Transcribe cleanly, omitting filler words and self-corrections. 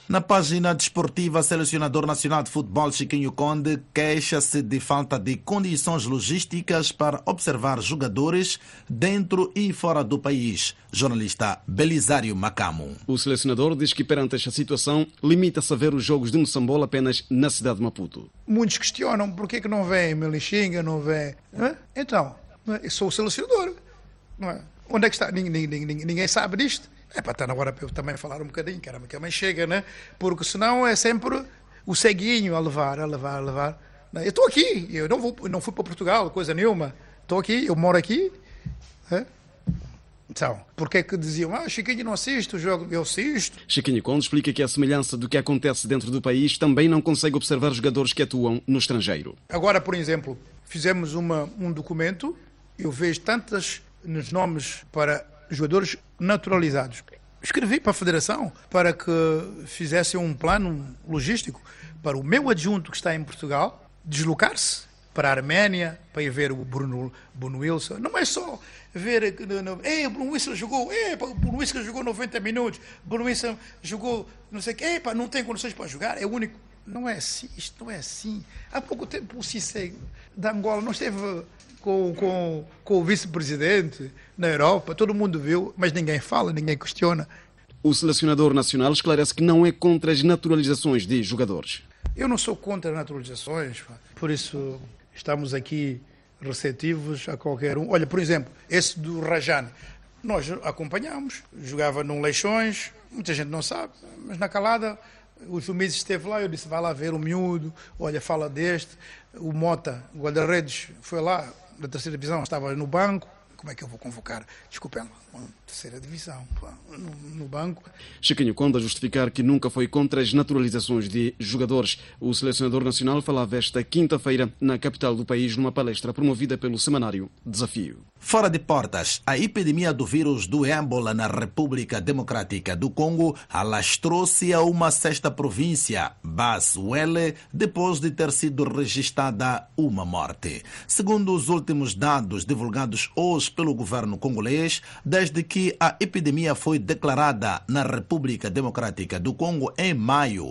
Na página desportiva, selecionador nacional de futebol Chiquinho Conde queixa-se de falta de condições logísticas para observar jogadores dentro e fora do país. Jornalista Belisário Macamo. O selecionador diz que perante esta situação limita-se a ver os jogos de Moçambola apenas na cidade de Maputo. Muitos questionam por que não vem Melixinga, não vem... Então, eu sou o selecionador. Não é? Onde é que está? Ninguém sabe disto. É para estar na hora para eu também falar um bocadinho, caramba, que a mãe chega, né? Porque senão é sempre o ceguinho a levar. Eu estou aqui, eu não fui para Portugal, coisa nenhuma. Estou aqui, eu moro aqui. Então, porque é que diziam, Chiquinho não assiste o jogo? Eu assisto. Chiquinho Conde explica que a semelhança do que acontece dentro do país também não consegue observar jogadores que atuam no estrangeiro. Agora, por exemplo, fizemos um documento, eu vejo tantos nomes para jogadores naturalizados. Escrevi para a Federação para que fizesse um plano logístico para o meu adjunto que está em Portugal deslocar-se para a Arménia, para ir ver o Bruno Wilson. Não é só ver... o Bruno Wilson jogou... o Bruno Wilson jogou 90 minutos. O Bruno Wilson jogou... Não sei o quê. Não tem condições para jogar. É o único... Não é assim. Isto não é assim. Há pouco tempo o Cissé da Angola não esteve... Com o vice-presidente na Europa, todo mundo viu, mas ninguém fala, ninguém questiona. O selecionador nacional esclarece que não é contra as naturalizações de jogadores. Eu não sou contra naturalizações, por isso estamos aqui receptivos a qualquer um. Olha, por exemplo, esse do Rajane, nós acompanhamos, jogava num Leixões, muita gente não sabe, mas na calada o Sumiz esteve lá, eu disse, vai lá ver o miúdo, olha, fala deste. O Mota, o guarda-redes, foi lá, da terceira divisão, estava no banco. Como é que eu vou convocar? Desculpem, terceira divisão, no banco. Chiquinho Conde a justificar que nunca foi contra as naturalizações de jogadores. O selecionador nacional falava esta quinta-feira na capital do país numa palestra promovida pelo semanário Desafio. Fora de portas, a epidemia do vírus do ébola na República Democrática do Congo alastrou-se a uma sexta província, Basuele, depois de ter sido registrada uma morte. Segundo os últimos dados divulgados hoje pelo governo congolês, desde que a epidemia foi declarada na República Democrática do Congo em maio,